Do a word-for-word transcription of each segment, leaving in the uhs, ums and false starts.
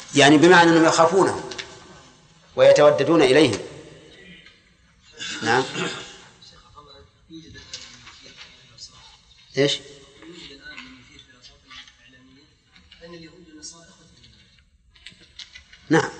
يعني بمعنى أنهم يخافونه ويتوددون إليهم. نعم. إيش؟ نعم.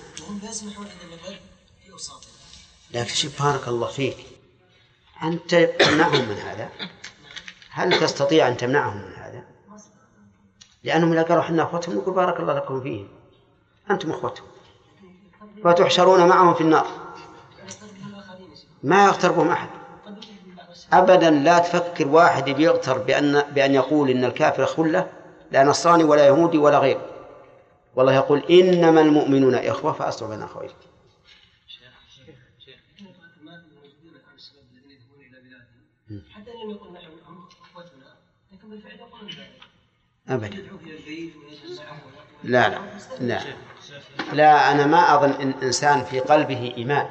لكن شوف بارك الله فيك، أنت تمنعهم من هذا؟ هل تستطيع أن تمنعهم من هذا؟ لأنهم إذا قالوا حنا أخوتهم نقول بارك الله لكم فيهم، أنتم أخوتهم فتحشرون معهم في النار، ما يغتر بهم أحد أبدا. لا تفكر واحد بيغتر بأن, بأن يقول إن الكافر خلة، لا نصراني ولا يهودي ولا غير. والله يقول إنما المؤمنون إخوة فأصلحوا بين أخويكم. حتى لم يقل نحن أخوتنا لكن بالفعل يقولون ذلك أبدا. لا لا لا لا أنا ما أظن إن إنسان في قلبه إيمان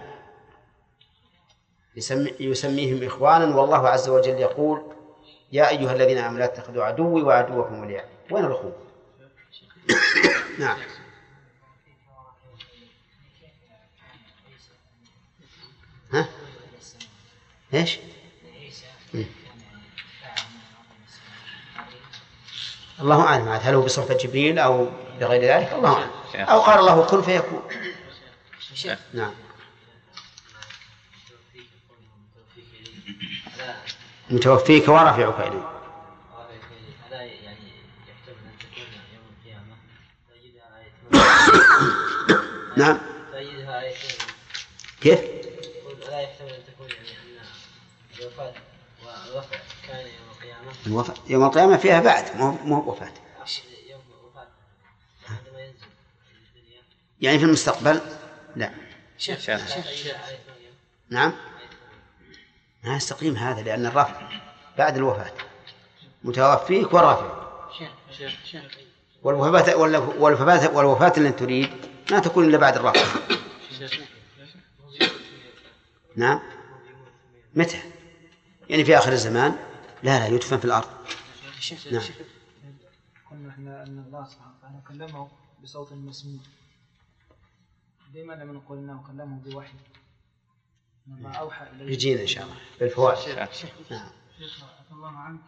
يسمي يسميهم إخوانا، والله عز وجل يقول يا أيها الذين آمنوا لا تتخذوا عدوي وعدوكم أولياء. وين الأخوة؟ نعم. ها؟ إيش؟ الله أعلم هل هو بصحبة جبريل أو بغير ذلك، الله أعلم. أو قال الله كن فيكون. نعم. متوفيك ورافعك إليه. هذا يعني يحتمل أن تكون يوم القيامة تجدها آية. نعم. تجدها آية. كيف؟ لا يحتمل أن تكون يعني أن الوفاة والرفع كان يوم القيامة. الوفاة يوم القيامة فيها بعد مو مو وفاة. يوم الوفاة عندما ينزل الدنيا. يعني في المستقبل؟ لا. شيخ شيخ. نعم. ما يستقيم هذا لأن الرفع بعد الوفاة. متوفيك ورافعك. شيخ شيخ. والوفاة والوفاة والوفاة اللي تريد ما تكون إلا بعد الرفع. نعم. متى؟ يعني في آخر الزمان؟ لا لا يدفن في الأرض. نعم. قلنا احنا أن الله سبحانه وتعالى كلمه بصوت مسموع. لما لم نقول أنه كلمه بوحي؟ الله أوحى إليه. يجينا إن شاء الله بالفوائد. نعم. شيخ الله عنك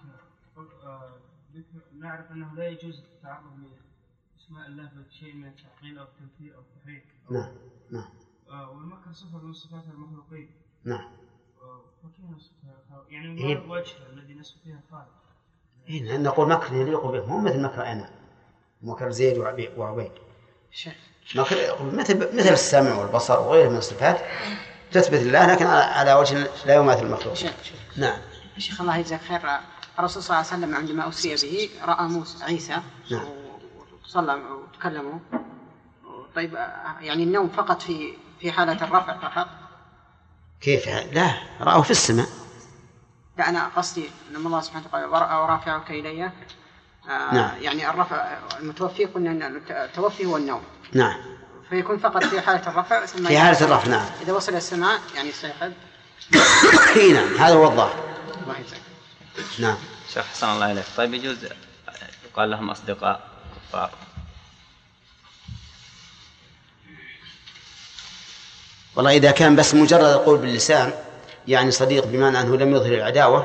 نعرف أنه لا يجوز التعرض لأسماء الله بشيء من التعطيل أو التمثيل أو التحريف. نعم نعم. والمكر صفة من صفات المخلوقين. نعم. فكيف نصفها؟ يعني ما الوجه الذي نصف فيها خالق؟ إيه نقول مكر يليق به، مو مثل مكر أنا مكر زيد وعبيد. مكر مثل مثل السمع والبصر وغيره من الصفات تثبت الله لكن على وجه لا يماثل المخلوق. نعم. شيخ الله يجزاك خير. الرسول صلى الله عليه وسلم عندما أسري به رأى موسى عيسى نعم. وصلى وتكلموا. طيب يعني النوم فقط في في حالة الرفع فقط؟ كيف؟ لا رأوا في السماء. لا أنا قصدي أن الله سبحانه وتعالى ورافعك إلي. آه نعم. يعني الرفع المتوفي قلنا أن التوفي هو النوم. نعم. فيكون فقط في حالة الرفع ثم في حالة الرفع. نعم. إذا وصل السماء يعني يستيقظ. اي نعم هذا هو الظاهر. نعم. شيخ حسن الله إليك. طيب يجوز يقال لهم أصدقاء كفار؟ والله إذا كان بس مجرد القول باللسان يعني صديق بمعنى أنه لم يظهر العداوة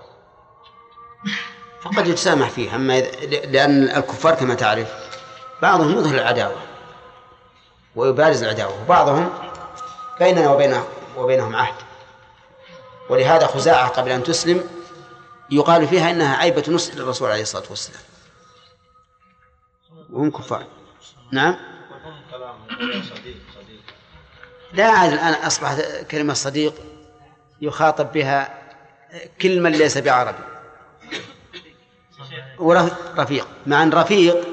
فقد يتسامح فيه. أما لأن الكفار كما تعرف بعضهم يظهر العداوة ويبارز العداوة وبعضهم بيننا وبينه وبينهم عهد. ولهذا خزاعة قبل أن تسلم يقال فيها إنها عيبة نصح للرسول عليه الصلاة والسلام وهم كفار. نعم. لا عاد الآن أصبحت كلمة صديق يخاطب بها كل من ليس بعربي. ورفيق مع أن رفيق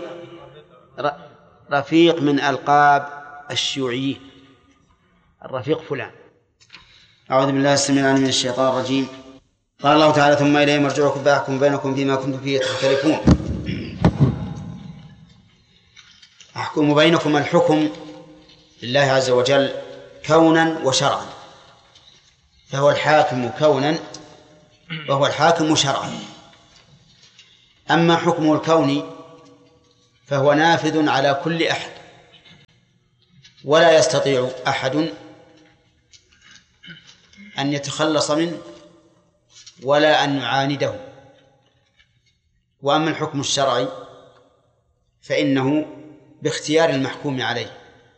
رفيق من ألقاب الشيوعيين. الرفيق فلان. أعوذ بالله السميع العليم من الشيطان الرجيم. قال الله تعالى ثم إليه مرجعكم فأحكم بينكم فيما كنتم فيه تختلفون. أحكم بينكم الحكم لله عز وجل كونا وشرعا، فهو الحاكم كونا وهو الحاكم شرعا. أما حكمه الكوني فهو نافذ على كل أحد ولا يستطيع أحد أن يتخلص منه ولا أن يعانده. وأما الحكم الشرعي فإنه باختيار المحكوم عليه،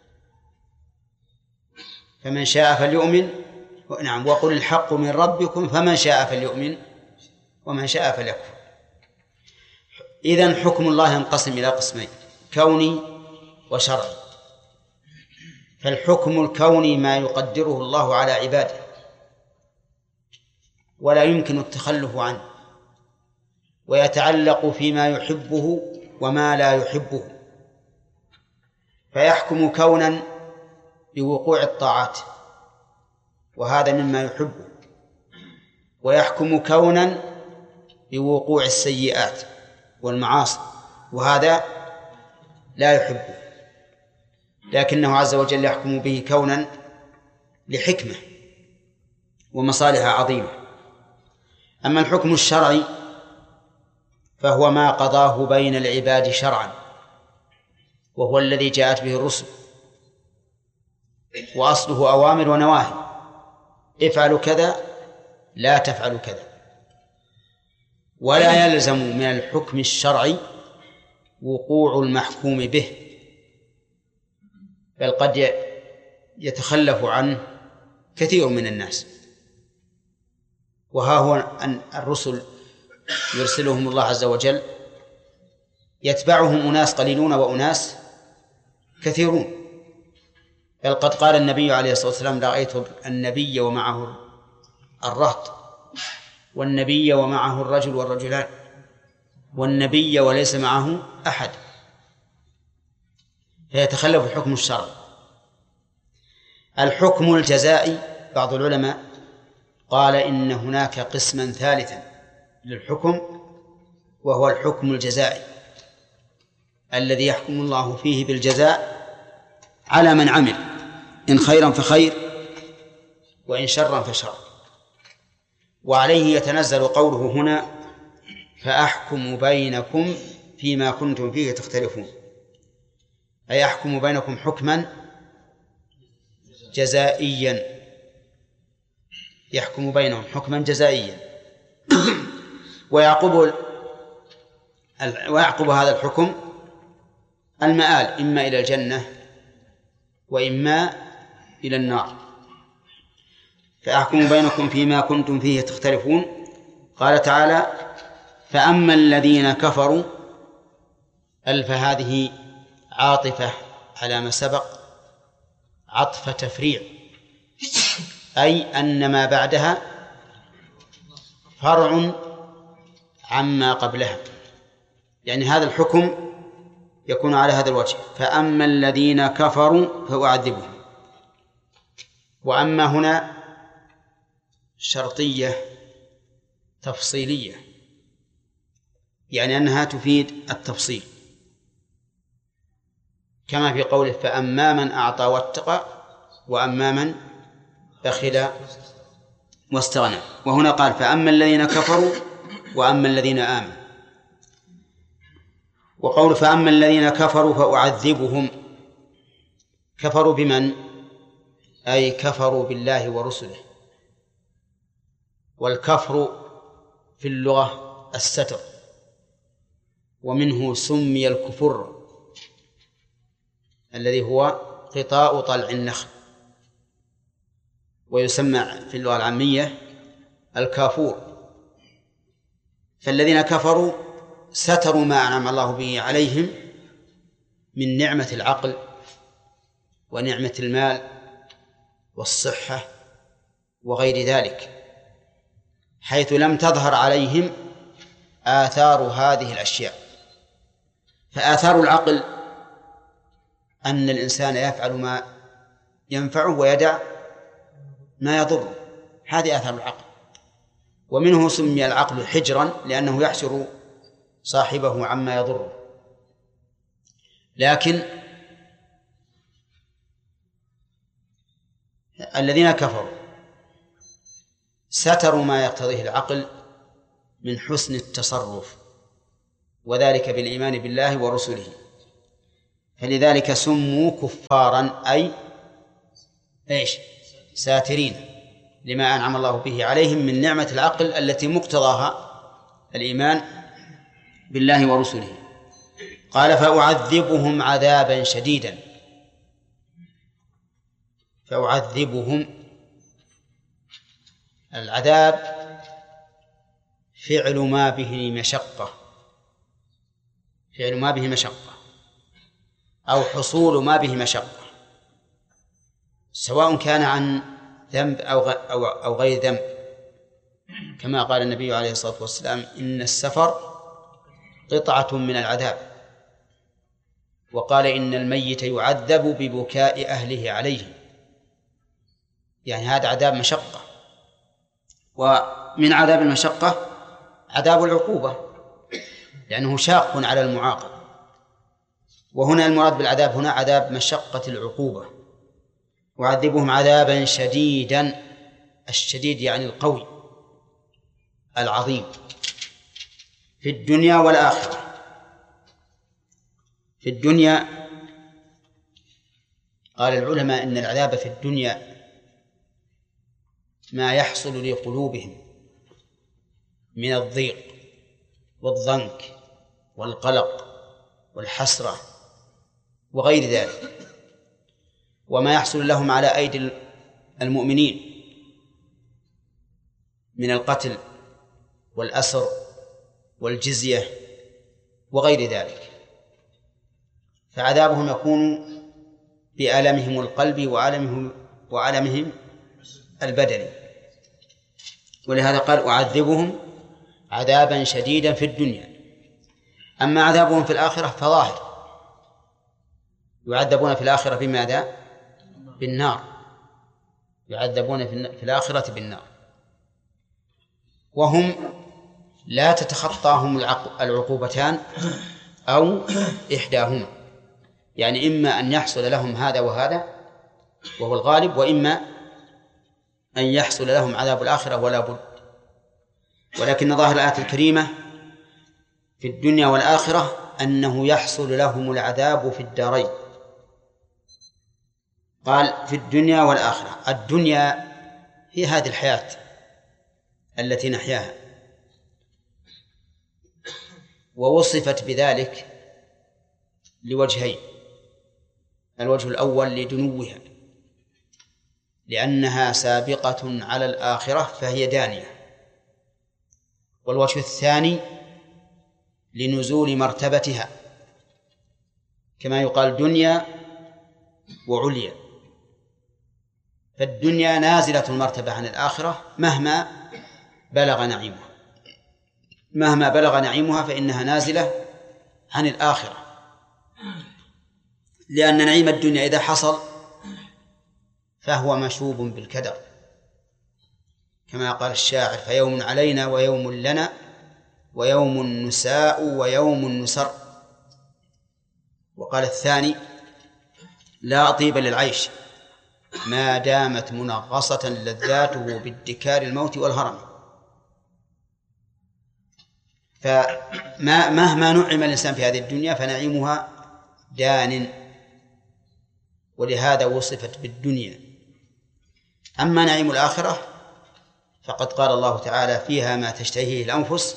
فمن شاء فليؤمن، نعم، وقل الحق من ربكم فمن شاء فليؤمن ومن شاء فليكفر. إذن حكم الله ينقسم إلى قسمين: كوني وشرعي. فالحكم الكوني ما يقدره الله على عباده ولا يمكن التخلف عنه، ويتعلق فيما يحبه وما لا يحبه، فيحكم كونا بوقوع الطاعات وهذا مما يحبه، ويحكم كونا بوقوع السيئات والمعاصي وهذا لا يحبه، لكنه عز وجل يحكم به كونا لحكمة ومصالح عظيمة. أما الحكم الشرعي فهو ما قضاه بين العباد شرعا، وهو الذي جاءت به الرسل، وأصله أوامر ونواهي: افعلوا كذا، لا تفعلوا كذا. ولا يلزم من الحكم الشرعي وقوع المحكوم به، بل قد يتخلف عنه كثير من الناس. وها هو أن الرسل يرسلهم الله عز وجل يتبعهم أناس قليلون وأناس كثيرون، بل قد قال النبي عليه الصلاة والسلام: رأيت النبي ومعه الرهط، والنبي ومعه الرجل والرجلان، والنبي وليس معه أحد. فيتخلف الحكم الشرعي. الحكم الجزائي، بعض العلماء قال إن هناك قسما ثالثا للحكم، وهو الحكم الجزائي الذي يحكم الله فيه بالجزاء على من عمل، إن خيرا فخير وإن شرا فشر. وعليه يتنزل قوله هنا: فأحكم بينكم فيما كنتم فيه تختلفون، أي أحكم بينكم حكما جزائيا، يحكم بينهم حكما جزائيا. ويعقب ويعقب هذا الحكم المآل، إما إلى الجنة وإما إلى النار. فأحكم بينكم فيما كنتم فيه تختلفون. قال تعالى: فأما الذين كفروا، ألف هذه عاطفة على ما سبق، عطف تفريع، أي أن ما بعدها فرع عما قبلها، يعني هذا الحكم يكون على هذا الوجه: فأما الذين كفروا فأعذبهم. وأما هنا شرطية تفصيلية، يعني أنها تفيد التفصيل، كما في قوله: فأما من أعطى واتقى وأما من بخل واستغنى. وهنا قال: فأما الذين كفروا وأما الذين آمنوا. وقول فأما الذين كفروا فأعذبهم، كفروا بمن؟ أي كفروا بالله ورسله. والكفر في اللغة الستر، ومنه سمي الكفر الذي هو قطاع طلع النخل، ويسمى في اللغة العامية الكافور. فالذين كفروا ستروا ما أنعم الله به عليهم من نعمة العقل ونعمة المال والصحة وغير ذلك، حيث لم تظهر عليهم آثار هذه الأشياء. فآثار العقل أن الإنسان يفعل ما ينفعه ويدع ما يضره، هذه آثار العقل. ومنه سمي العقل حجرا لأنه يحجر صاحبه عما يضره. لكن الذين كفروا ستروا ما يقتضيه العقل من حسن التصرف، وذلك بالإيمان بالله ورسله، فلذلك سموا كفارا أي إيش ساترين لما أنعم الله به عليهم من نعمة العقل التي مقتضاها الإيمان بالله ورسله. قال فأعذبهم عذابا شديدا. فأعذبهم، العذاب فعل ما به مشقة، فعل ما به مشقة أو حصول ما به مشقة، سواء كان عن ذنب أو أو غير ذنب، كما قال النبي عليه الصلاة والسلام إن السفر قطعة من العذاب، وقال إن الميت يعذب ببكاء أهله عليه، يعني هذا عذاب مشقة. ومن عذاب المشقة عذاب العقوبة لأنه شاق على المعاقب، وهنا المراد بالعذاب هنا عذاب مشقة العقوبة. وعذبهم عذابا شديدا، الشديد يعني القوي العظيم، في الدنيا والآخرة. في الدنيا قال العلماء إن العذاب في الدنيا ما يحصل لقلوبهم من الضيق والضنك والقلق والحسرة وغير ذلك، وما يحصل لهم على أيدي المؤمنين من القتل والأسر والجزية وغير ذلك، فعذابهم يكون بألمهم القلبي وألمهم وألمهم البدني. ولهذا قال أعذبهم عذابا شديدا في الدنيا. أما عذابهم في الآخرة فظاهر، يعذبون في الآخرة بماذا؟ بالنار، يعذبون في الآخرة بالنار، وهم لا تتخطاهم العقوبتان أو إحداهما، يعني إما أن يحصل لهم هذا وهذا وهو الغالب، وإما أن يحصل لهم عذاب الآخرة ولا بد. ولكن ظاهر الآية الكريمة في الدنيا والآخرة أنه يحصل لهم العذاب في الدارين. قال في الدنيا والآخرة، الدنيا هي هذه الحياة التي نحياها، ووصفت بذلك لوجهين: الوجه الأول لدنوها لأنها سابقة على الآخرة فهي دانية، والوجه الثاني لنزول مرتبتها، كما يقال دنيا وعليا، فالدنيا نازلة المرتبة عن الآخرة مهما بلغ نعيمها، مهما بلغ نعيمها فإنها نازلة عن الآخرة، لأن نعيم الدنيا إذا حصل فهو مشوب بالكدر، كما قال الشاعر: فيوم علينا ويوم لنا ويوم نساء ويوم نسر. وقال الثاني: لا طيب للعيش ما دامت منغصة لذاته بادكار الموت والهرم. فمهما نعم الإنسان في هذه الدنيا فنعيمها دان، ولهذا وصفت بالدنيا. أما نعيم الآخرة فقد قال الله تعالى: فيها ما تشتهيه الأنفس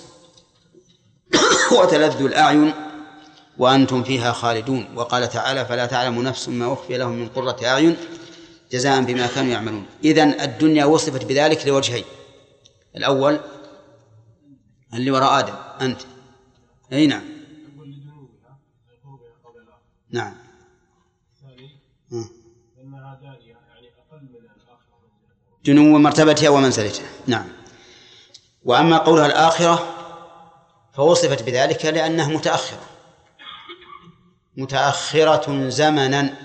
وتلذ الأعين وأنتم فيها خالدون. وقال تعالى: فلا تعلم نفس ما أخفي لهم من قرة أعين جزاء بما كانوا يعملون. إذن الدنيا وصفت بذلك لوجهين: الأول اللي وراء آدم أنت، أي نعم نعم دنو مرتبتها ومنزلتها. نعم. وأما قولها الآخرة فوصفت بذلك لأنها متأخرة متأخرة زمنا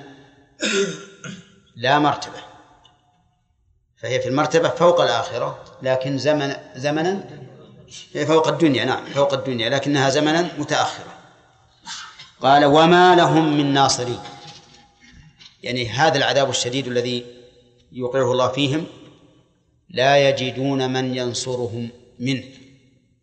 لا مرتبة، فهي في المرتبة فوق الآخرة لكن زمن زمنا فوق الدنيا. نعم فوق الدنيا لكنها زمنا متأخرة. قال: وما لهم من ناصرين، يعني هذا العذاب الشديد الذي يوقعه الله فيهم لا يجدون من ينصرهم منه،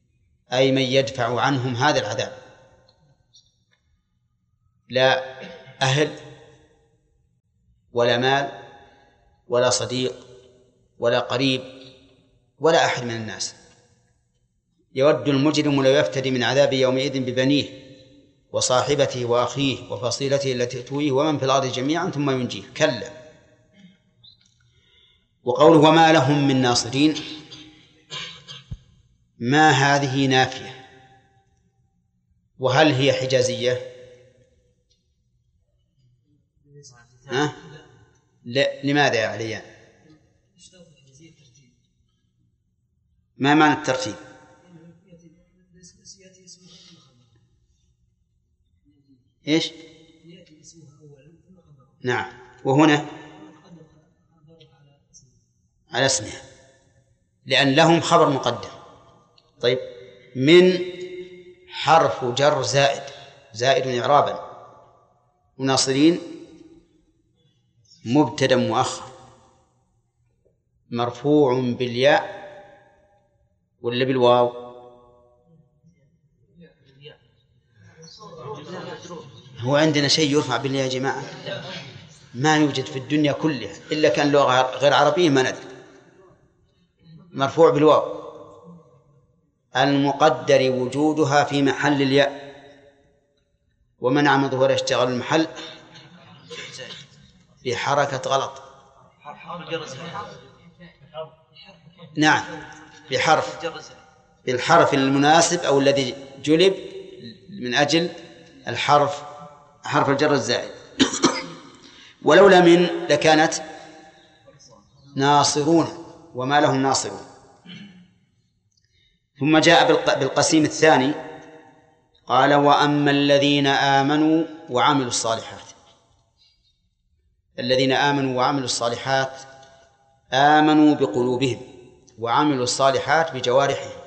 أي من يدفع عنهم هذا العذاب. لا أهل ولا مال ولا صديق ولا قريب ولا أحد من الناس. يود المجرم لو يفتدي من عذاب يومئذ ببنيه وصاحبته وأخيه وفصيلته التي تؤويه ومن في الأرض جميعا ثم ينجيه، كلا. وقوله وما لهم من ناصرين، ما هذه نافية، وهل هي حجازية؟ ها؟ لا. لماذا يا عليان؟ ما معنى الترتيب؟ إيش؟ نعم. وهنا على اسمها، لأن لهم خبر مقدم. طيب، من حرف جر زائد، زائد إعرابا، وناصرين مبتدأ مؤخر مرفوع بالياء ولا بالواو؟ هو عندنا شيء يرفع بالله يا جماعة؟ ما يوجد في الدنيا كلها إلا كان لغة غير عربية ما ندري. مرفوع بالواو المقدر وجودها في محل الياء، ومنع من ظهور اشتغال المحل بحركة غلط. نعم، بحرف، بالحرف المناسب أو الذي جلب من أجل الحرف، حرف الجر الزائد. ولولا من لكانت ناصرون، وما لهم ناصرون. ثم جاء بالقسيم الثاني قال وأما الذين آمنوا وعملوا الصالحات. الذين آمنوا وعملوا الصالحات آمنوا بقلوبهم وعملوا الصالحات بجوارحهم،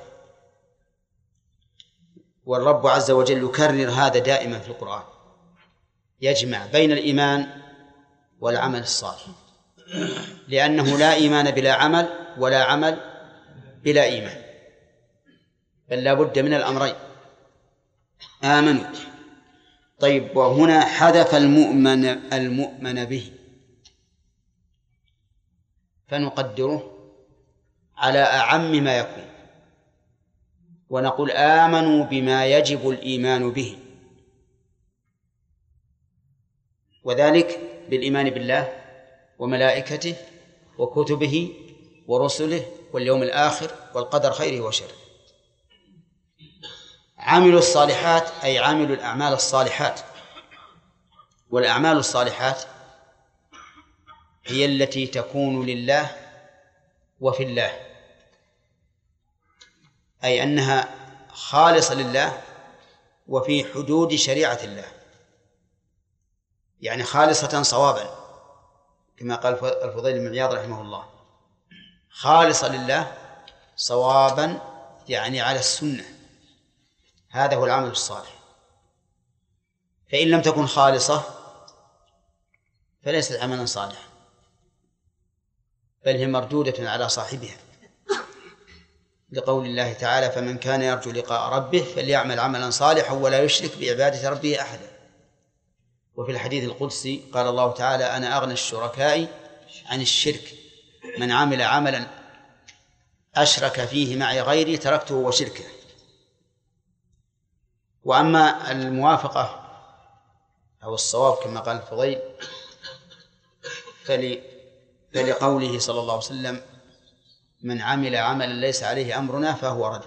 والرب عز وجل يكرر هذا دائما في القرآن، يجمع بين الإيمان والعمل الصالح، لأنه لا إيمان بلا عمل ولا عمل بلا إيمان، بل لا بد من الأمرين. آمنوا. طيب، وهنا حذف المؤمن المؤمن به، فنقدره على أعم ما يكون، ونقول آمنوا بما يجب الإيمان به، وذلك بالإيمان بالله وملائكته وكتبه ورسله واليوم الآخر والقدر خيره وشره. عملوا الصالحات أي عملوا الأعمال الصالحات، والأعمال الصالحات هي التي تكون لله وفي الله، أي أنها خالصة لله وفي حدود شريعة الله، يعني خالصة صوابا، كما قال الفضيل بن عياض رحمه الله، خالصة لله صوابا يعني على السنة، هذا هو العمل الصالح. فإن لم تكن خالصة فليست عملا صالحا، بل هي مردودة على صاحبها، لقول الله تعالى فمن كان يرجو لقاء ربه فليعمل عملا صالحا ولا يشرك بعبادة ربه أحدا. وفي الحديث القدسي قال الله تعالى أنا أغنى الشركاء عن الشرك، من عمل عملا أشرك فيه معي غيري تركته وشركه. وأما الموافقة أو الصواب كما قال الفضيل فل... فلقوله صلى الله عليه وسلم من عمل عملا ليس عليه أمرنا فهو رد،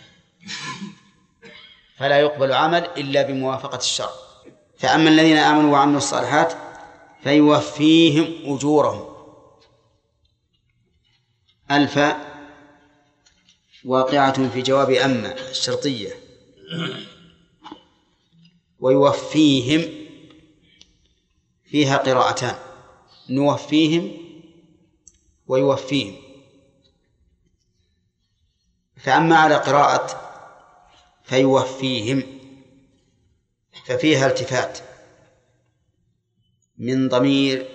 فلا يقبل عمل إلا بموافقة الشرع. فأما الذين آمنوا وعملوا الصالحات فيوفيهم أجورهم. ألف واقعة في جواب أما الشرطية، ويوفيهم فيها قراءتان، نوفيهم ويوفيهم. فأما على قراءة فيوفيهم ففيها التفات من ضمير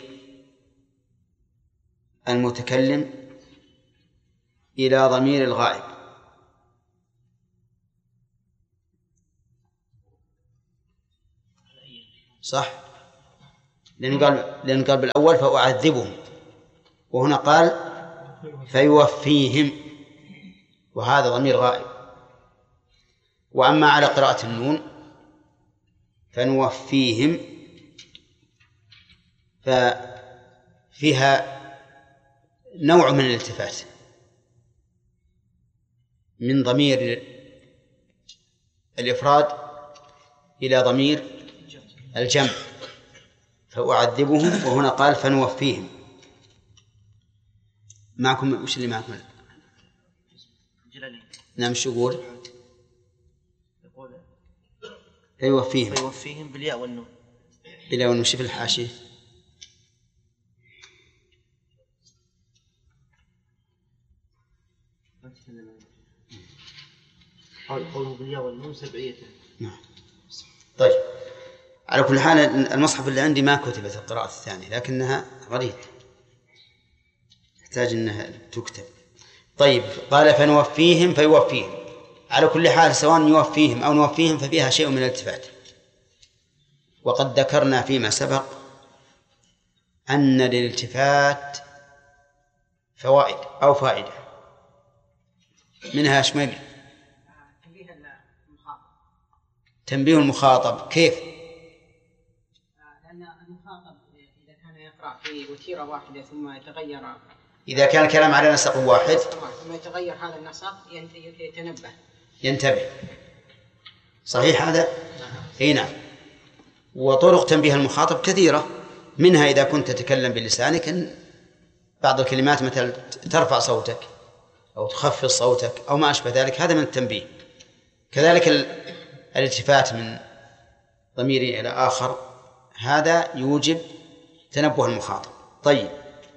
المتكلم إلى ضمير الغائب، صح؟ لأنه قال لأنه قال بالأول فأعذبهم، وهنا قال فيوفيهم، وهذا ضمير غائب. وأما على قراءة النون فنوفيهم ففيها نوع من الالتفات من ضمير الإفراد إلى ضمير الجمع، فأعذبهم، وهنا قال فنوفيهم. معكم وش اللي معكم؟ نعم شو يقول؟ يقول فيوفيهم فيوفيهم بالياء والنون. بالياء والنون. شوف الحاشية. قوله بالياء والنون سبعية. نعم. طيب، على كل حال المصحف اللي عندي ما كتبت القراءة الثانية، لكنها غريب يحتاج أنها تكتب. طيب، قال فنوفيهم فيوفيهم. على كل حال سواء يوفيهم أو نوفيهم ففيها شيء من الالتفات. وقد ذكرنا فيما سبق أن للالتفات فوائد أو فائدة، منها شمال تنبيه المخاطب. كيف؟ لأن المخاطب إذا كان يقرأ في وتيرة واحدة ثم يتغير، إذا كان الكلام على نسق واحد ثم يتغير هذا النسق يتنبه ينتبه. صحيح هذا؟ اي نعم. وطرق تنبيه المخاطب كثيرة، منها إذا كنت تتكلم بلسانك إن بعض الكلمات مثل ترفع صوتك أو تخفض صوتك أو ما أشبه ذلك، هذا من التنبيه. كذلك الالتفات من ضمير إلى آخر، هذا يوجب تنبه المخاطب. طيب،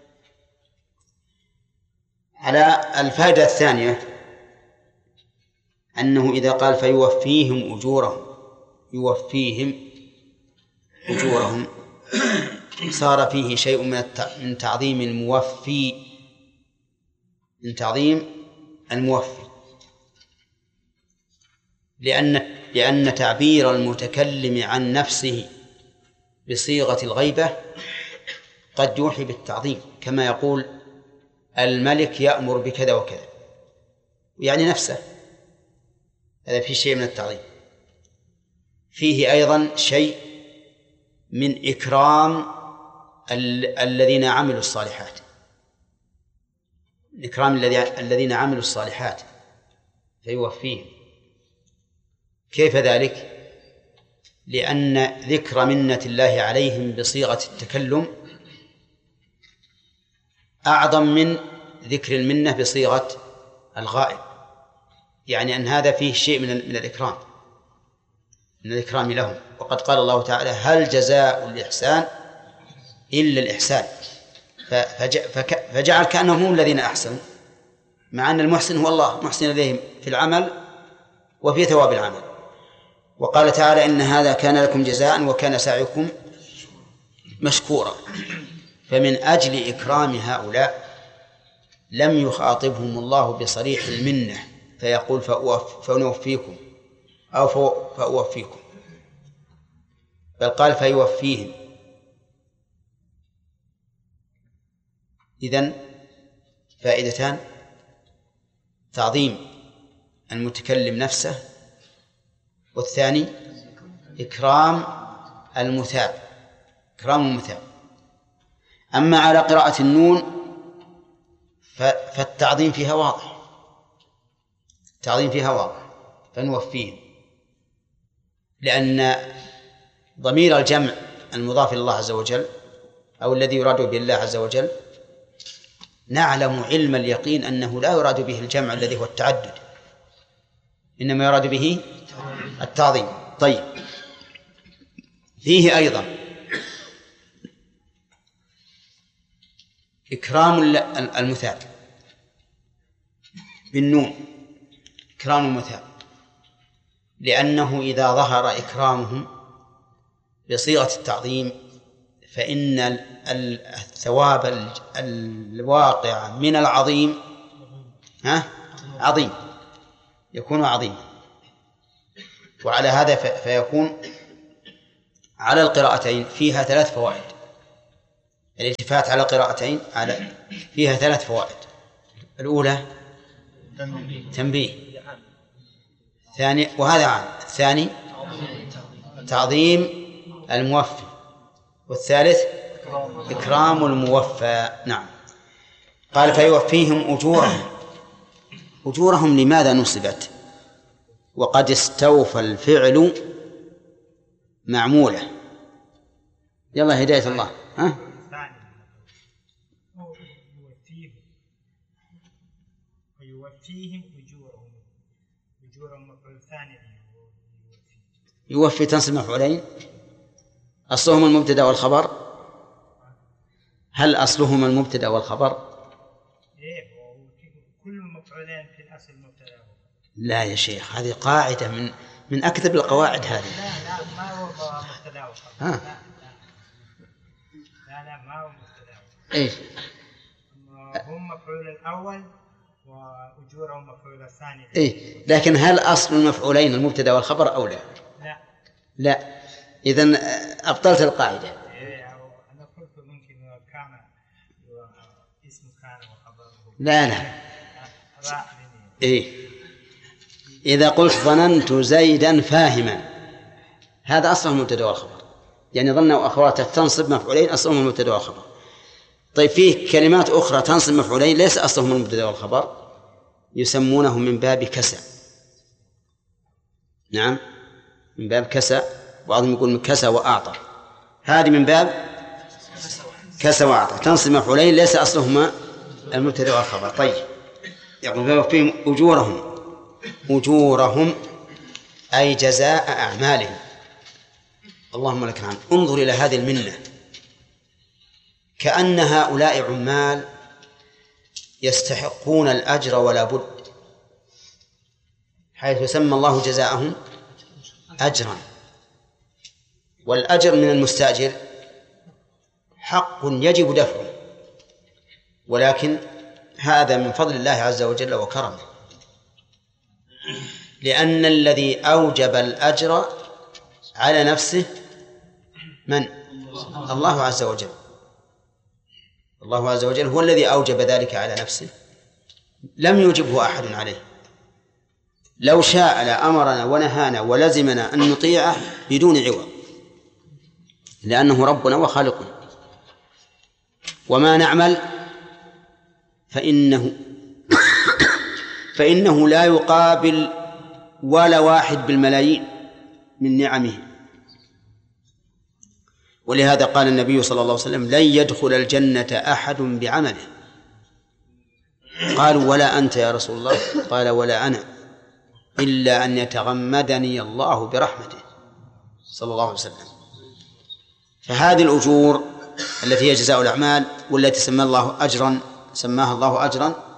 على الفائدة الثانية أنه إذا قال فيوفيهم أجورهم، يوفيهم أجورهم، صار فيه شيء من تعظيم الموفي، من تعظيم الموفي، لأن لأن تعبير المتكلم عن نفسه بصيغة الغيبة قد يوحي بالتعظيم، كما يقول الملك يأمر بكذا وكذا، يعني نفسه، هذا فيه شيء من التعظيم. فيه أيضا شيء من إكرام ال- الذين عملوا الصالحات، إكرام الذين عملوا الصالحات فيوفيهم. كيف ذلك؟ لأن ذكر منة الله عليهم بصيغة التكلم أعظم من ذكر المنة بصيغة الغائب، يعني أن هذا فيه شيء من من الإكرام، من الإكرام لهم. وقد قال الله تعالى هل جزاء الإحسان إلا الإحسان، فجعل كأنهم هم الذين أحسنوا، مع أن المحسن هو الله، محسن إليهم في العمل وفي ثواب العمل. وقال تعالى إن هذا كان لكم جزاء وكان سعيكم مشكورا. فمن أجل إكرام هؤلاء لم يخاطبهم الله بصريح المنة فيقول فنوفيكم أو فأوفيكم، بل قال فيوفيهم. إذن فائدتان: تعظيم المتكلم نفسه، والثاني إكرام المثاب، إكرام المثاب. أما على قراءة النون فالتعظيم فيها واضح، التعظيم فيها واضح، فنوفيهم، لأن ضمير الجمع المضاف إلى الله عز وجل أو الذي يراد به الله عز وجل نعلم علم اليقين أنه لا يراد به الجمع الذي هو التعدد، إنما يراد به التعظيم. طيب، فيه أيضا إكرام المثاب بالنون، إكرام المثاب، لأنه إذا ظهر إكرامهم بصيغة التعظيم فإن الثواب الواقع من العظيم ها عظيم، يكون عظيما. وعلى هذا فيكون على القراءتين فيها ثلاث فوائد. الالتفات على قراءتين على فيها ثلاث فوائد. الأولى تنبيه، ثاني وهذا عام، الثاني تعظيم الموفي، والثالث إكرام الموفى. نعم. قال فيوفيهم أجورهم. أجورهم لماذا نصبت وقد استوفى الفعل معمولة؟ يلا هداية الله. ها؟ ويوفيهم أجورهم. أجورهم مفعول ثاني. يوفي تنصب مفعولين، أصلهما المبتدأ والخبر. هل أصلهما المبتدأ والخبر؟ إيه، كل مفعولين في الأصل مبتدأ. لا يا شيخ، هذه قاعدة من من أكذب القواعد هذه. لا لا ما هو مبتدأ وخبر. ها؟ لا لا ما هو مبتدأ. إيش؟ هم مفعول الأول وأجورهم مفعول الثاني. إيه، لكن هل أصل المفعولين المبتدأ والخبر أو لا؟ لا. لا، إذن أبطلت القاعدة. إيه، أنا قلت ممكن كان اسم كان وخبره. لا لا. إيه، إذا قلت ظننت زيدا فاهما، هذا أصله المبتدأ والخبر، يعني ظن وأخواته تنصب مفعولين أصلهم المبتدأ والخبر. طيب فيه كلمات أخرى تنصب مفعولين ليس أصلهم المبتدأ والخبر، يسمونه من باب كسى. نعم، من باب كسى، بعضهم يقول من كسى وأعطى، هذه من باب كسى وأعطى تنصب مفعولين ليس أصلهما المبتدأ والخبر. طيب يقول فيهم أجورهم. أجورهم أي جزاء أعمالهم. اللهم لك الحمد. انظر إلى هذه المنة، كأن هؤلاء عمال يستحقون الأجر ولا بد، حيث سمى الله جزاءهم أجرا، والأجر من المستأجر حق يجب دفعه، ولكن هذا من فضل الله عز وجل وكرمه، لأن الذي أوجب الأجر على نفسه من؟ الله عز وجل. الله عز وجل هو الذي أوجب ذلك على نفسه، لم يوجبه أحد عليه. لو شاء لأمرنا ونهانا ولزمنا أن نطيعه بدون عوض، لأنه ربنا وخالقنا. وما نعمل فإنه فإنه لا يقابل ولا واحد بالملايين من نعمه. ولهذا قال النبي صلى الله عليه وسلم لن يدخل الجنة أحد بعمله. قالوا ولا أنت يا رسول الله؟ قال ولا أنا، إلا أن يتغمدني الله برحمته، صلى الله عليه وسلم. فهذه الأجور التي هي جزاء الأعمال والتي سمى الله أجرا سماها الله أجرا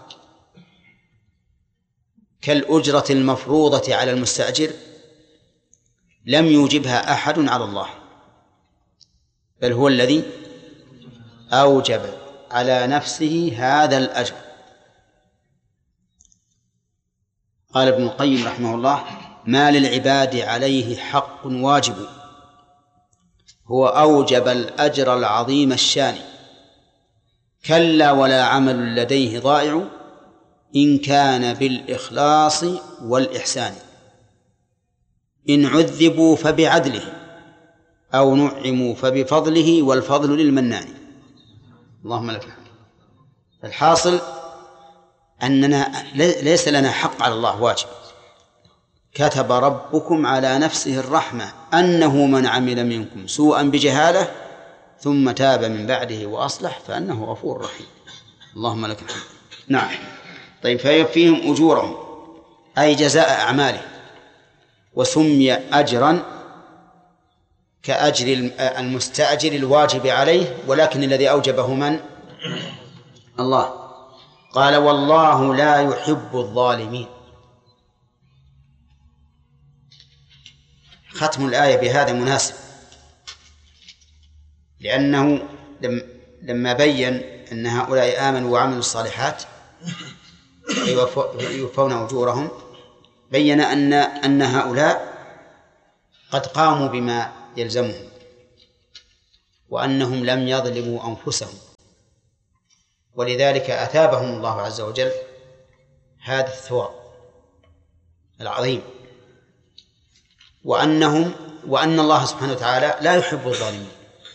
كالأجرة المفروضة على المستأجر، لم يوجبها أحد على الله، بل هو الذي أوجب على نفسه هذا الأجر. قال ابن القيم رحمه الله ما للعباد عليه حق واجب، هو أوجب الأجر العظيم الشان، كلا ولا عمل لديه ضائع إن كان بالإخلاص والإحسان، إن عذبوا فبعدله أو نعموا فبفضله والفضل للمنان. اللهم لك الحمد. الحاصل أننا ليس لنا حق على الله واجب. كتب ربكم على نفسه الرحمة أنه من عمل منكم سوءا بجهالة ثم تاب من بعده وأصلح فأنه غفور رحيم. اللهم لك الحمد. نعم. طيب فيوفيهم أجورهم أي جزاء أعماله، وسمي أجرا كأجر المستأجر الواجب عليه، ولكن الذي أوجبه من؟ الله. قال والله لا يحب الظالمين. ختم الآية بهذا مناسب، لأنه لما بين أن هؤلاء آمنوا وعملوا الصالحات يوفون أجورهم، بين أن أن هؤلاء قد قاموا بما يلزمهم وأنهم لم يظلموا أنفسهم، ولذلك أثابهم الله عز وجل هذا الثواب العظيم، وأنهم وأن الله سبحانه وتعالى لا يحب الظالمين،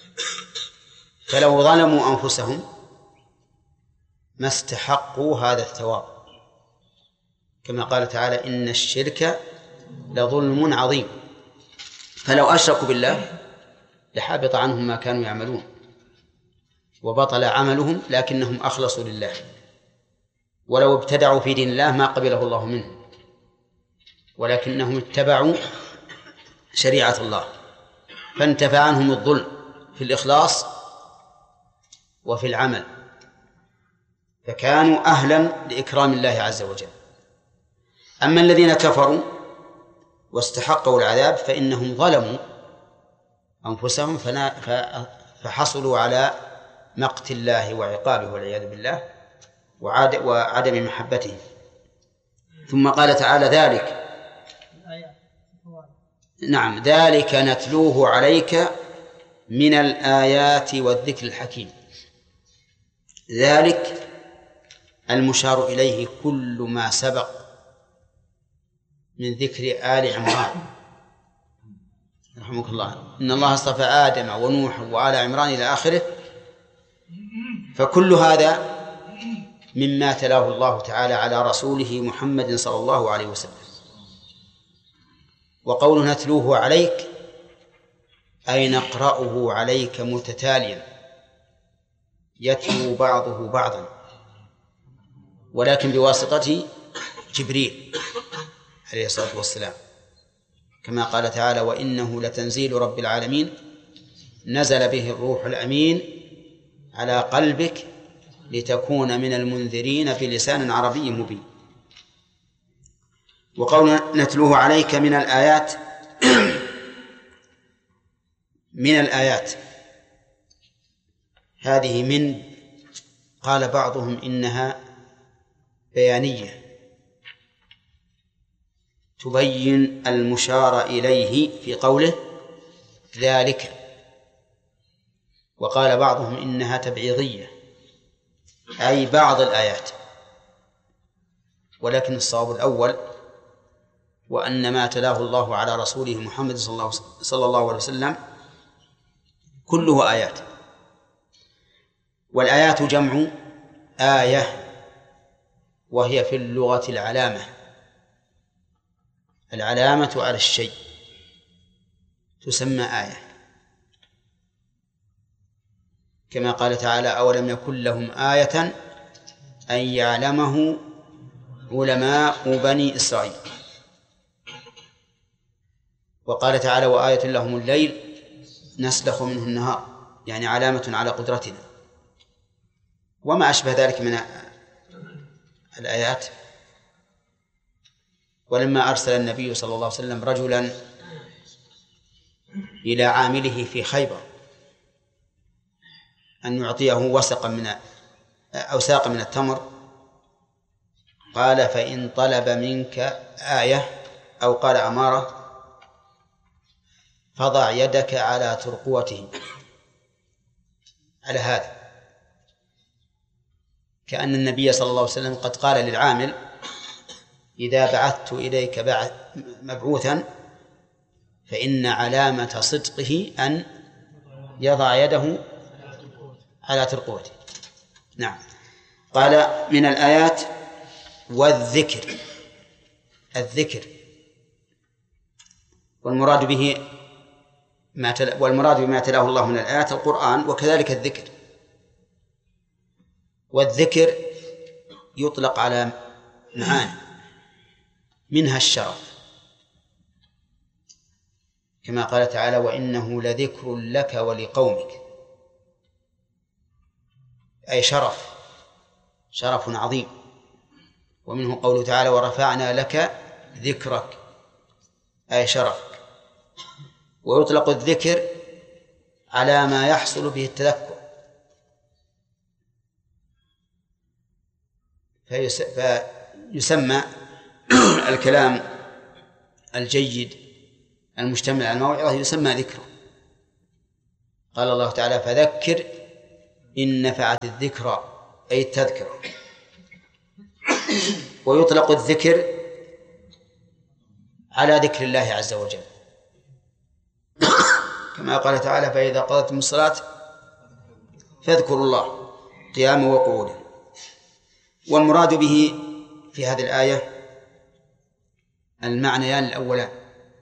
فلو ظلموا أنفسهم ما استحقوا هذا الثواب، كما قال تعالى إن الشرك لظلم عظيم. فلو أشركوا بالله لحبط عنهم ما كانوا يعملون وبطل عملهم، لكنهم أخلصوا لله، ولو ابتدعوا في دين الله ما قبله الله منهم، ولكنهم اتبعوا شريعة الله، فانتفى عنهم الظلم في الإخلاص وفي العمل، فكانوا أهلا لإكرام الله عز وجل. أما الذين كفروا واستحقوا العذاب فإنهم ظلموا أنفسهم فحصلوا على مقت الله وعقابه والعياذ بالله وعدم محبته. ثم قال تعالى ذلك نعم ذلك نتلوه عليك من الآيات والذكر الحكيم. ذلك المشار إليه كل ما سبق من ذكر آل عمران رحمك الله، إن الله اصطفى آدم ونوح وآل عمران إلى آخره، فكل هذا مما تلاه الله تعالى على رسوله محمد صلى الله عليه وسلم. وقوله نتلوه عليك أي نقرأه عليك متتاليا يتلو بعضه بعضا، ولكن بواسطة جبريل عليه الصلاة والسلام، كما قال تعالى وإنه لتنزيل رب العالمين نزل به الروح الأمين على قلبك لتكون من المنذرين بلسان عربي مبين. وقول نتلوه عليك من الآيات من الآيات هذه من قال بعضهم إنها بيانية تبين المشار إليه في قوله ذلك، وقال بعضهم إنها تبعيضية أي بعض الآيات، ولكن الصواب الأول وأن ما تلاه الله على رسوله محمد صلى الله عليه وسلم كله آيات. والآيات جمع آية، وهي في اللغة العلامة، العلامة على الشيء تسمى آية، كما قال تعالى أولم يكن لهم آية أن يعلمه علماء بني إسرائيل. وقال تعالى وآية لهم الليل نسلخ منه النهار، يعني علامة على قدرتنا، وما أشبه ذلك من الآيات. ولما أرسل النبي صلى الله عليه وسلم رجلا إلى عامله في خيبر أن يعطيه وسقا من أو ساقا من التمر، قال فإن طلب منك آية أو قال أمارة فضع يدك على ترقوته، على هذا، كأن النبي صلى الله عليه وسلم قد قال للعامل إذا بعثت إليك مبعوثا فإن علامة صدقه أن يضع يده على ترقوته. نعم. قال من الآيات والذكر، الذكر والمراد به ما تل... والمراد بما تلاه الله من الآيات القرآن، وكذلك الذكر. والذكر يطلق على معاني، منها الشرف، كما قال تعالى وإنه لذكر لك ولقومك، أي شرف، شرف عظيم. ومنه قوله تعالى ورفعنا لك ذكرك، أي شرف. ويطلق الذكر على ما يحصل به التذكر، فيسمى الكلام الجيد المشتمل على الموعظة يسمى ذكر. قال الله تعالى فذكر إن نفعت الذكرى أي التذكرة. ويطلق الذكر على ذكر الله عز وجل كما قال تعالى فإذا قضيتم الصلاة فاذكروا الله قياما وقعودا. والمراد به في هذه الآية المعنيان الأولان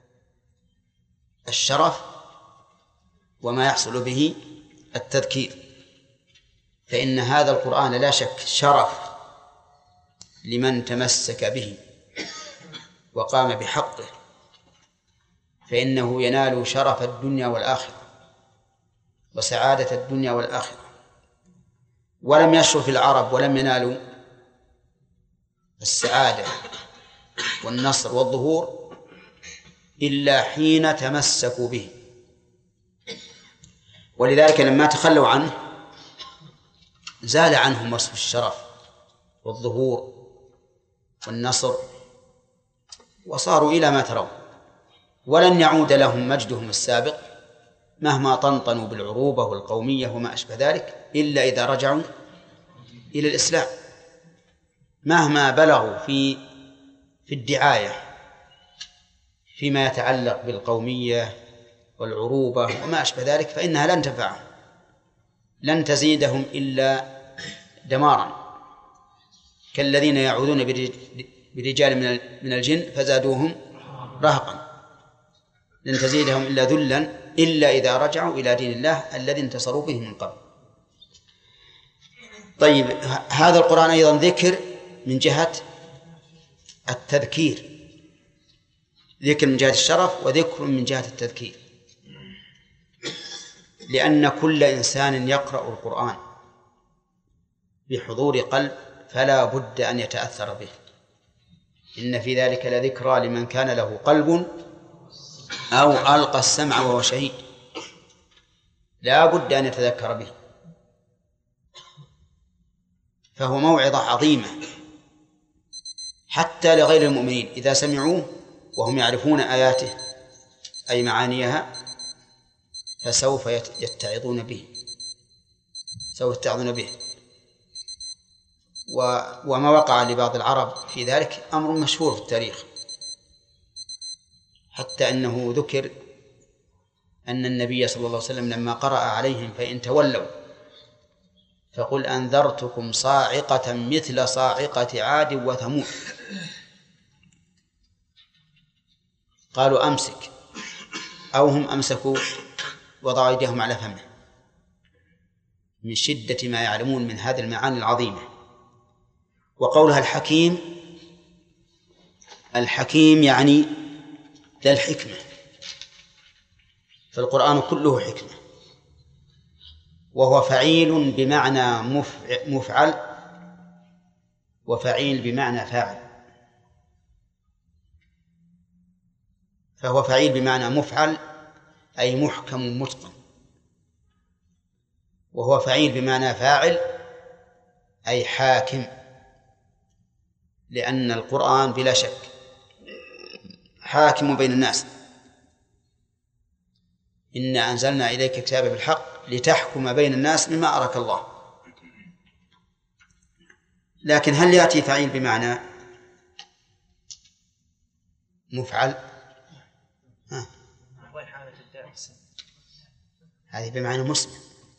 الشرف وما يحصل به التذكير، فإن هذا القرآن لا شك شرف لمن تمسك به وقام بحقه، فإنه ينال شرف الدنيا والآخرة وسعادة الدنيا والآخرة. ولم يشرف العرب ولم ينالوا السعادة والنصر والظهور إلا حين تمسكوا به. ولذلك لما تخلوا عنه زال عنهم وصف الشرف والظهور والنصر وصاروا إلى ما ترون، ولن يعود لهم مجدهم السابق مهما طنطنوا بالعروبة والقومية وما أشبه ذلك إلا إذا رجعوا إلى الإسلام، مهما بلغوا في في الدعاية فيما يتعلق بالقومية والعروبة وما أشبه ذلك فإنها لن تنفعهم، لن تزيدهم إلا دمارا، كالذين يعوذون برجال من الجن فزادوهم رهقا، لن تزيدهم إلا ذلا إلا إذا رجعوا إلى دين الله الذي انتصروا به من قبل. طيب هذا القرآن أيضا ذكر من جهة التذكير، ذكر من جهة الشرف وذكر من جهة التذكير، لأن كل إنسان يقرأ القرآن بحضور قلب فلا بد أن يتأثر به. إن في ذلك لذكرى لمن كان له قلب أو ألقى السمع وهو شهيد، لا بد أن يتذكر به، فهو موعظة عظيمة حتى لغير المؤمنين إذا سمعوه وهم يعرفون آياته أي معانيها فسوف يتعظون به سوف يتعظون به. وما وقع لبعض العرب في ذلك أمر مشهور في التاريخ، حتى أنه ذكر أن النبي صلى الله عليه وسلم لما قرأ عليهم فإن تولوا فقل أنذرتكم صاعقة مثل صاعقة عاد وثمود، قالوا أمسك، أو هم أمسكوا وضعوا أيديهم على فمه من شدة ما يعلمون من هذه المعاني العظيمة. وقولها الحكيم، الحكيم يعني ذا الحكمة، فالقرآن كله حكمة، وهو فعيل بمعنى مفعل وفعيل بمعنى فاعل، فهو فعيل بمعنى مفعل أي محكم متقن، وهو فعيل بمعنى فاعل أي حاكم، لأن القرآن بلا شك حاكم بين الناس. إنا أنزلنا إليك كتابا بالحق لتحكم بين الناس بما أراك الله. لكن هل يأتي فعيل بمعنى مفعل؟ ها. هذه بمعنى مسلم.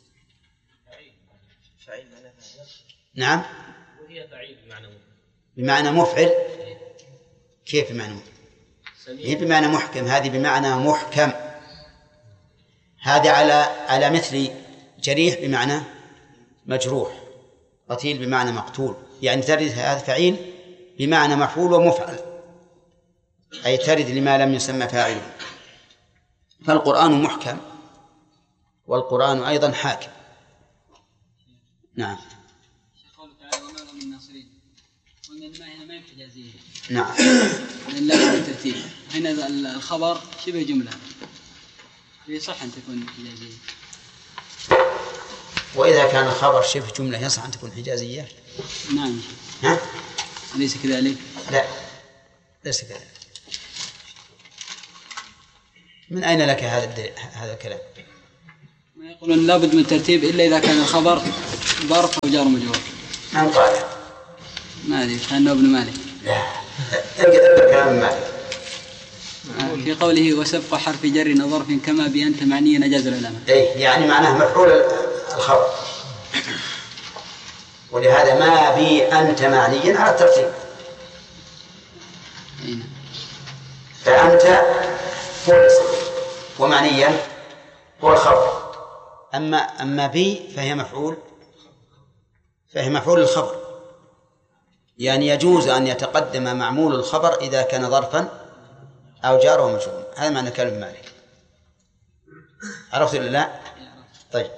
نعم وهي فعيل بمعنى بمعنى مفعل. كيف بمعنى مفعل؟ هي بمعنى محكم، هذه بمعنى محكم. هذا على على مثل جريح بمعنى مجروح، قتيل بمعنى مقتول، يعني ترد هذا فعيل بمعنى مفعول ومفعل، أي ترد لما لم يسمى فاعله. فالقرآن محكم والقرآن أيضا حاكم. نعم. قوله تعالى وما لهم من ناصرين، قلنا الماء هنا ما يبقى حجازية. نعم. لأن لا بالترتيب، هنا الخبر شبه جملة، يصح أن تكون حجازية. وإذا كان الخبر شبه جملة يصح أن تكون حجازية؟ نعم. ها؟ أليس كذلك؟ لا ليس كذلك. من أين لك هذا هذا الكلام؟ من يقولون لابد من الترتيب إلا إذا كان الخبر ظرف أو جار مجرور. من قال؟ ما أدري، كأنه ابن مالك. لا ابدأ كلام مالك. في قوله وسبق حرف جر وظرف كما بأنت معنيا أجاز العلماء. إيه يعني معناه مفعول الخبر، ولهذا ما بي أنت معنيا على الترتيب. فأنت هو الاسم ومعنيا هو الخبر، أما أما بي فهي مفعول فهي مفعول الخبر، يعني يجوز أن يتقدم معمول الخبر إذا كان ظرفا أو جار ومجرور. هذا معنى كلام مالك. عرفت ولا لا؟ طيب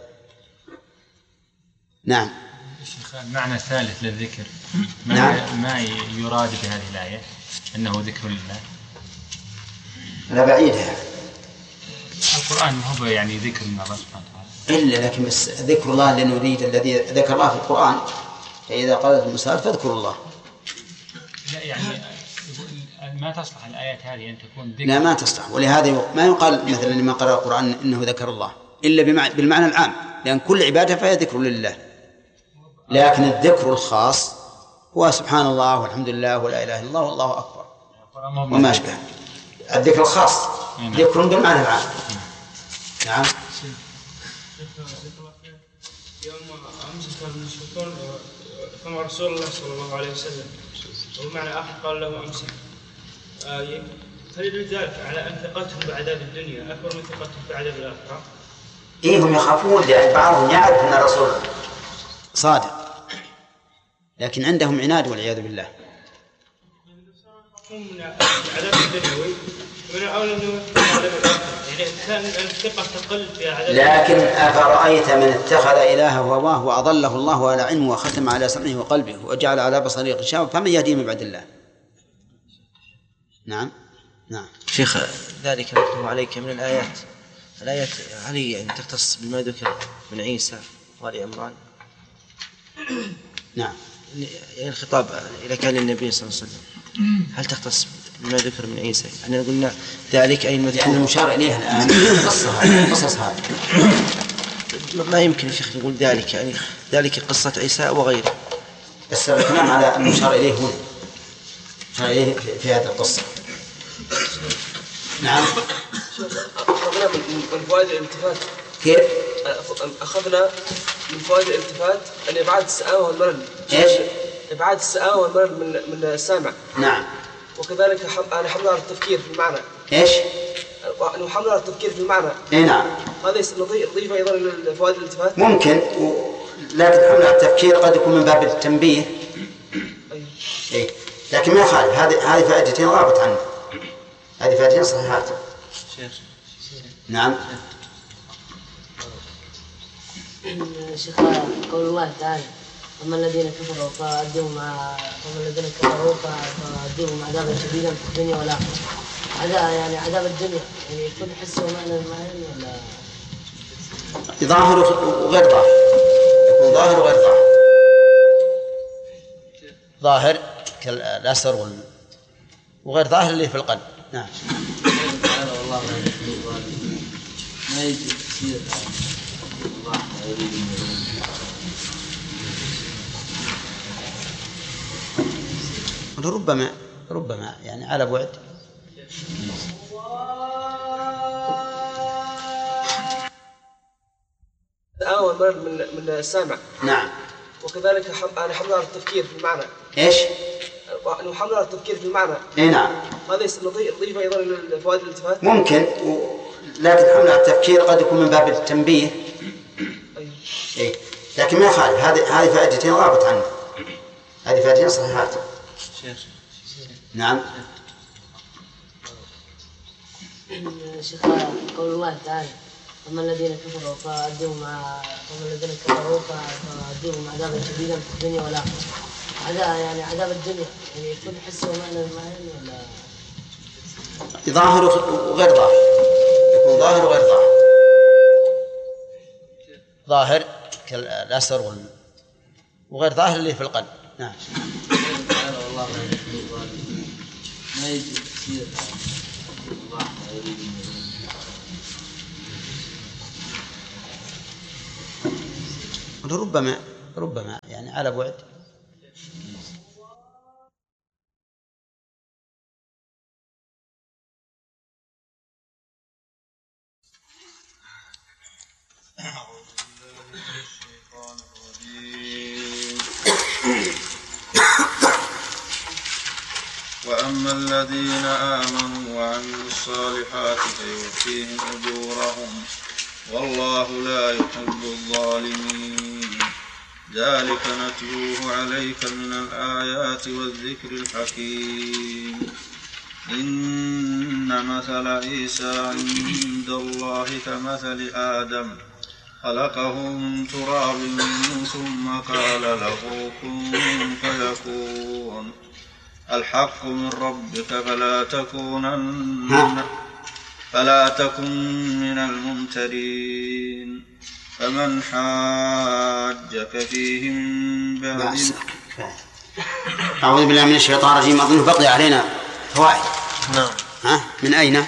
نعم. شيخ المعنى الثالث للذكر ما, نعم. ما يراد بهذه الآية أنه ذكر لله؟ لا بعيدها. القرآن ما هو يعني ذكر من الله سبحانه وتعالى إلا لكن بس ذكر الله اللي نريد الذي ذكر الله في القرآن، فإذا قالت المسألة فاذكروا الله. لا يعني ما تصلح الآيات هذه أن تكون ذكر. لا ما تصلح، ولهذا ما يقال مثلا لمن قرأ القرآن إنه ذكر الله إلا بالمعنى العام، لأن كل عبادة فهي ذكر لله، لكن الذكر الخاص هو سبحان الله والحمد لله ولا إله إلا الله والله أكبر وما أشبه. الذكر الخاص ذكر بالمعنى العام. نعم. يوم أمسك المشركون فما رسول الله صلى الله عليه وسلم، ومعنى آخر قال له أمسك، فليدل ذلك على أن ثقتهم بعذاب الدنيا أكبر من ثقتهم بعذاب الآخرة. إيه هم يخافون، لأن بعضهم يعرف أن الرسول صادق لكن عندهم عناد والعياذ بالله. يخافون من العذاب الدنيوي ومن أولى من عذاب الآخرة، يعني كان الثقة تقل في عذاب. لكن أفرأيت من اتخذ إلهه هواه وأضله الله على علمه وختم على سمعه وقلبه وجعل على بصره غشاوة فمن يهديه من بعد الله. نعم نعم. شيخ ذلك نتلو عليك من الآيات، الآيات هل يعني تختص بما ذكر من عيسى وآل عمران؟ نعم. يعني الخطاب إذا كان النبي صلى الله عليه وسلم هل تختص بما ذكر من عيسى؟ احنا قلنا ذلك أي المذكور يعني المشار إليه الآن قصة هذه قصص هذه ما يمكن يا شيخ نقول ذلك، يعني ذلك قصة عيسى وغيره، بس الكلام على المشار إليه هنا، المشار إليه في هذه القصة. نعم. أخذنا من فوائد الالتفات. كيف؟ أخذنا من فوائد الالتفات أن إبعاد السآوة والملل. إيش؟ إبعاد السآوة والملل من من السامع. نعم. وكذلك أنا حمل على التفكير في المعنى. إيش؟ أنه حمل على التفكير في المعنى. إيه نعم. هذا نضيف أيضا لفوائد الالتفات. ممكن و... لكن حمل على التفكير قد يكون من باب التنبيه. أيه. إيه. لكن ما يخالف، هذه هذه فائدتين غابت عنه، هذه فائدتين صحيحات. نعم. شيخ قول الله تعالى أما الذين كفروا فأديهم أما الذين كفروا فأديهم عذابا شديدا في الدنيا والآخرة. هذا يعني عذاب الدنيا يعني يكون حسه ومعنى المعنى ولا ظاهر وغير ظاهر؟ يكون ظاهر وغير ظاهر. ظاهر كالأسر وال... وغير ظاهر اللي في القلب. نعم. والله ما يجي تفسير الله يريد ربما ربما يعني على بعد. الآن من من السامع. نعم. وكذلك أنا حمل على التفكير في المعنى. إيش؟ أنه حمل على التفكير في المعنى. إيه نعم. هذا نضيف أيضا لفوائد الالتفات. ممكن و... لكن حمل على التفكير قد يكون من باب التنبيه. أيه. إيه. لكن ما يخالف، هذه هذه فائدتين غابت عنه، هذه فائدتين صحيحات. نعم. شيخ قول الله تعالى أما الذين كفروا فأديهم أما الذين كفروا فأديهم عذابا شديدا في الدنيا والآخرة. هذا يعني عذاب الدنيا يعني يكون حسه ومعنى المعنى ولا ظاهر وغير ظاهر؟ يكون ظاهر وغير ظاهر. ظاهر كالأسر وال... وغير ظاهر اللي في القلب. نعم. والله ما يجي تفسير الله يريد أقول ربما ربما يعني على بعد. وأما الذين آمنوا وعملوا الصالحات فيوفيهم أجورهم والله لا يحب الظالمين. ذلك نتلوه عليك من الآيات والذكر الحكيم. إن مثل عيسى عند الله كمثل آدم خلقه من تراب ثم قال له كن فيكون. الحق من ربك فلا تكونن فلا تكن من الممترين. فمن حاجك فيه من بعد أعوذ بالله من الشيطان الرجيم. أظن بقي علينا فوائد. نعم. ها من أين؟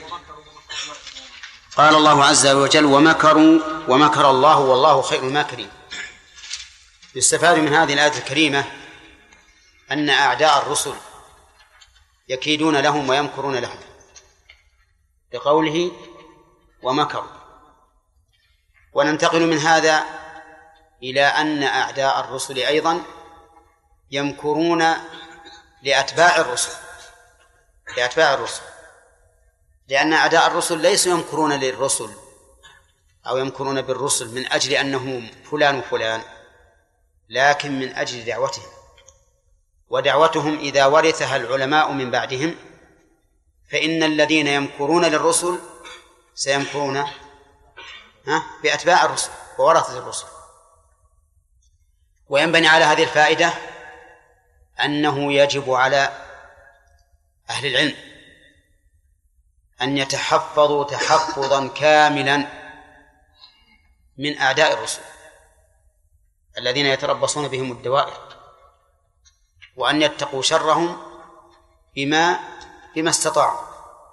قال الله عز وجل ومكروا ومكر الله والله خير الماكرين. يستفاد من هذه الآية الكريمة أن أعداء الرسل يكيدون لهم ويمكرون لهم لقوله ومكروا. وننتقل من هذا إلى أن أعداء الرسل أيضا يمكرون لأتباع الرسل لأتباع الرسل لأن أعداء الرسل ليسوا يمكرون للرسل أو يمكرون بالرسل من أجل أنهم فلان وفلان، لكن من أجل دعوتهم، ودعوتهم إذا ورثها العلماء من بعدهم فإن الذين يمكرون للرسل سيمكرون بأتباع الرسل وورثة الرسل. وينبني على هذه الفائدة أنه يجب على أهل العلم أن يتحفظوا تحفظا كاملا من أعداء الرسل الذين يتربصون بهم الدوائر، وأن يتقوا شرهم بما بما استطاعوا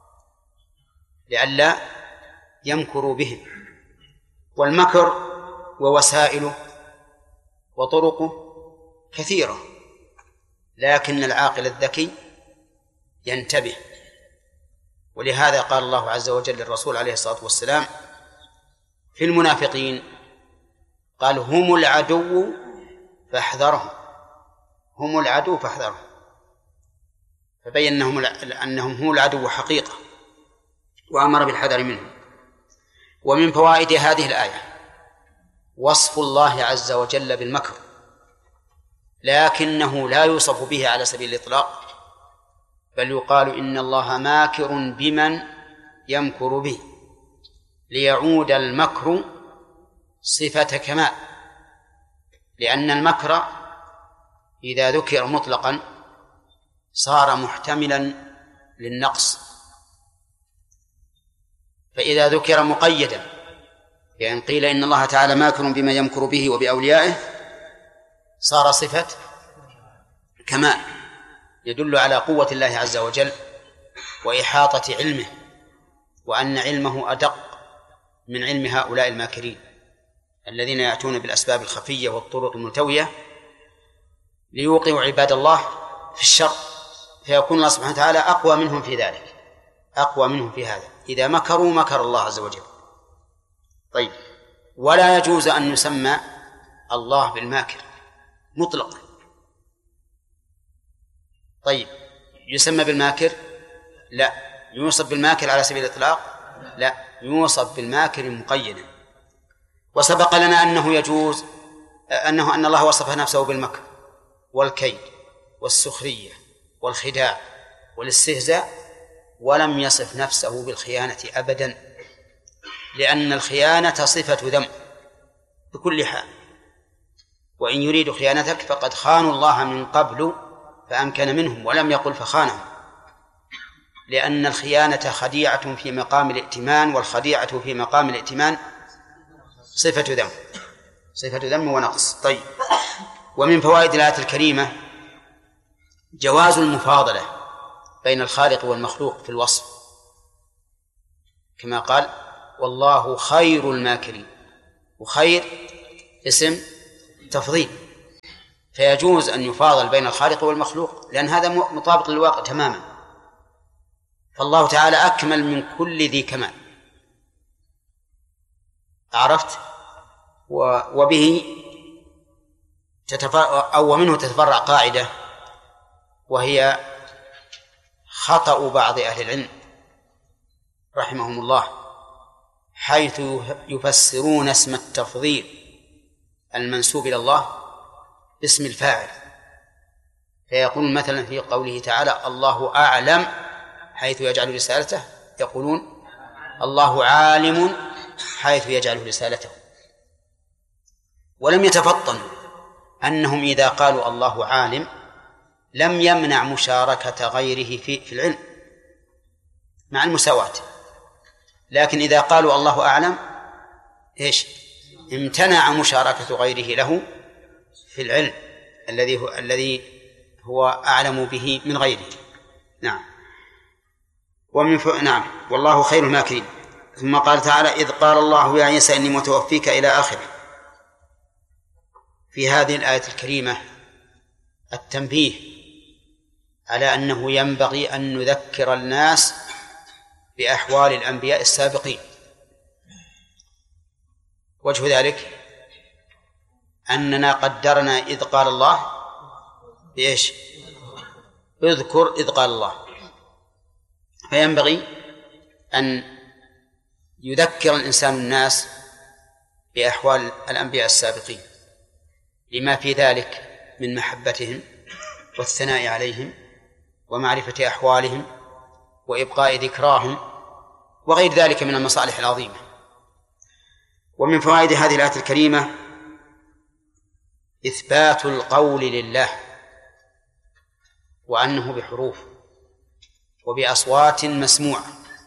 لئلا يمكروا بهم. والمكر ووسائله وطرقه كثيرة، لكن العاقل الذكي ينتبه. ولهذا قال الله عز وجل للرسول عليه الصلاة والسلام في المنافقين قال هم العدو فاحذرهم هم العدو فاحذرهم فبين أنهم, أنهم هم العدو حقيقة وأمر بالحذر منهم. ومن فوائد هذه الآية وصف الله عز وجل بالمكر، لكنه لا يوصف به على سبيل الإطلاق، بل يقال إن الله ماكر بمن يمكر به، ليعود المكر صفة كمال، لأن المكر إذا ذكر مطلقا صار محتملا للنقص، فإذا ذكر مقيدا يعني قيل إن الله تعالى ماكر بما يمكر به وبأوليائه صار صفة كمال، يدل على قوة الله عز وجل وإحاطة علمه، وأن علمه أدق من علم هؤلاء الماكرين الذين يأتون بالأسباب الخفية والطرق الملتوية ليوقعوا عباد الله في الشر، فيكون الله سبحانه وتعالى أقوى منهم في ذلك، أقوى منهم في هذا. إذا مكروا مكر الله عز وجل. طيب، ولا يجوز أن يسمى الله بالماكر مطلقا. طيب، يسمى بالماكر؟ لا. يوصف بالماكر على سبيل الإطلاق؟ لا، يوصف بالماكر مقيدا. وسبق لنا أنه يجوز أنه أن الله وصف نفسه بالمكر والكيد والسخرية والخداع والاستهزاء، ولم يصف نفسه بالخيانة أبدا، لأن الخيانة صفة ذم بكل حال، وإن يريدوا خيانتك فقد خانوا الله من قبل فأمكن منهم، ولم يقل فخانهم، لأن الخيانة خديعة في مقام الائتمان، والخديعة في مقام الائتمان صفة ذم صفة ذم ونقص. طيب، ومن فوائد الآية الكريمة جواز المفاضلة بين الخالق والمخلوق في الوصف، كما قال والله خير الماكرين، وخير اسم التفضيل، فيجوز أن يفاضل بين الخالق والمخلوق، لأن هذا مطابق للواقع تماما. فالله تعالى أكمل من كل ذي كمال، عرفت؟ وبه تتفرع أو ومنه تتفرع قاعدة، وهي خطأ بعض أهل العلم رحمهم الله، حيث يفسرون اسم التفضيل المنسوب إلى الله باسم الفاعل، فيقول مثلا في قوله تعالى الله أعلم حيث يجعل رسالته، يقولون الله عالم حيث يجعل رسالته، ولم يتفطنوا أنهم إذا قالوا الله عالم لم يمنع مشاركة غيره في في العلم مع المساواة، لكن إذا قالوا الله أعلم إيش؟ امتنع مشاركة غيره له في العلم الذي هو الذي هو أعلم به من غيره. نعم. ومن ف... نعم والله خير الماكرين. ثم قال تعالى إذ قال الله يا عيسى إني متوفيك إلى آخره. في هذه الآية الكريمة التنبيه على أنه ينبغي أن نذكر الناس بأحوال الأنبياء السابقين. وجه ذلك أننا قدرنا إذ قال الله بإيش؟ اذكر إذ قال الله، فينبغي أن يذكر الإنسان الناس بأحوال الأنبياء السابقين لما في ذلك من محبتهم والثناء عليهم ومعرفة أحوالهم وإبقاء ذكراهم وغير ذلك من المصالح العظيمة. ومن فوائد هذه الآية الكريمة إثبات القول لله، وأنه بحروف وبأصوات مسموعة،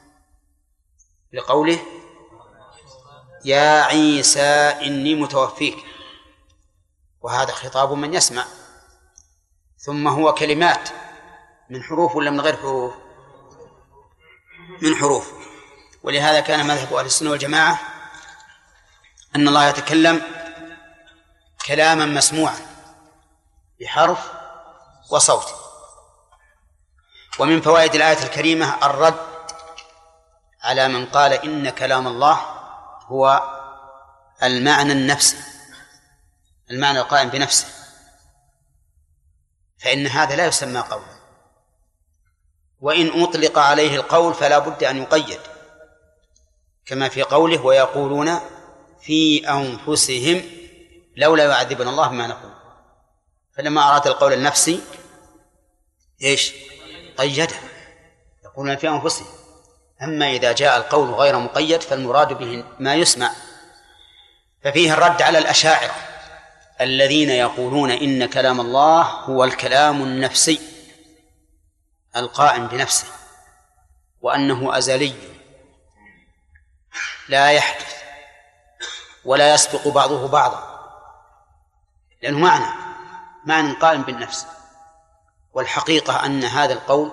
لقوله يا عيسى إني متوفيك، وهذا خطاب من يسمع، ثم هو كلمات من حروف ولا من غير حروف؟ من حروف. ولهذا كان مذهب أهل السنة والجماعة أن الله يتكلم كلاما مسموعا بحرف وصوت. ومن فوائد الآية الكريمة الرد على من قال إن كلام الله هو المعنى النفسي، المعنى القائم بنفسه، فإن هذا لا يسمى قولا، وإن أطلق عليه القول فلا بد أن يقيد، كما في قوله ويقولون في أنفسهم لولا يعذبنا الله بما نقول، فلما أراد القول النفسي إيش؟ قيده، يقولون في أنفسهم. أما إذا جاء القول غير مقيد فالمراد به ما يسمع. ففيه الرد على الأشاعرة الذين يقولون إن كلام الله هو الكلام النفسي القائم بنفسه، وأنه أزلي لا يحدث ولا يسبق بعضه بعضا، لأنه معنى معنى قائم بالنفس. والحقيقة أن هذا القول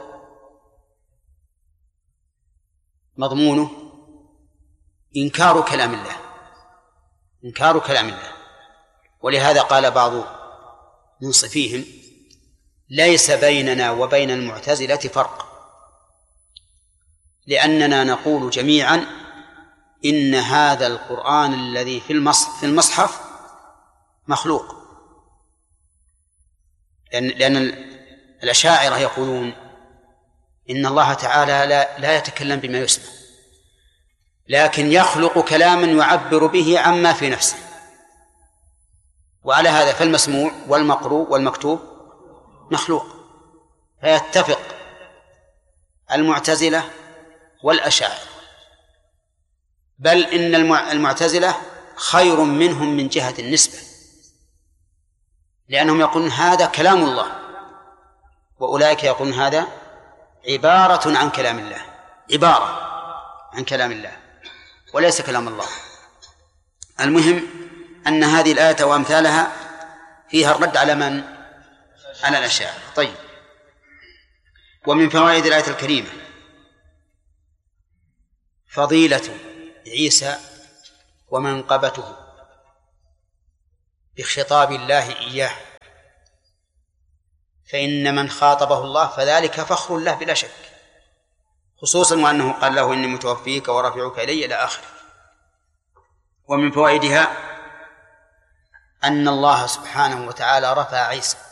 مضمونه إنكار كلام الله، إنكار كلام الله. ولهذا قال بعض منصفيهم ليس بيننا وبين المعتزلة فرق، لأننا نقول جميعا إن هذا القرآن الذي في المصحف مخلوق، لأن, لأن الأشاعرة يقولون إن الله تعالى لا, لا يتكلم بما يسمع، لكن يخلق كلاما يعبر به عما في نفسه. وعلى هذا فالمسموع والمقروء والمكتوب مخلوق، فيتفق المعتزلة والأشاعرة، بل إن المعتزلة خير منهم من جهة النسبة، لأنهم يقولون هذا كلام الله، وأولئك يقولون هذا عبارة عن كلام الله، عبارة عن كلام الله وليس كلام الله. المهم أن هذه الآية وأمثالها فيها الرد على من؟ على الأشاعرة. طيب. ومن فوائد الآية الكريمة فضيلة عيسى ومنقبته، بخطاب الله إياه، فإن من خاطبه الله فذلك فخر له بلا شك، خصوصا وأنه قال له إني متوفيك ورافعك إلي إلى آخره. ومن فوائدها أن الله سبحانه وتعالى رفع عيسى